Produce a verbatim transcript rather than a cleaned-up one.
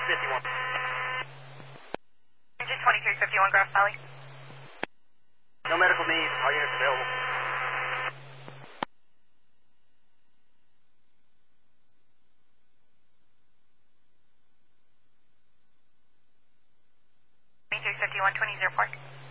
fifty-one. Engine twenty-three fifty-one, Grass Valley. No medical needs. All units available. twenty-three fifty-one, twenty zero four.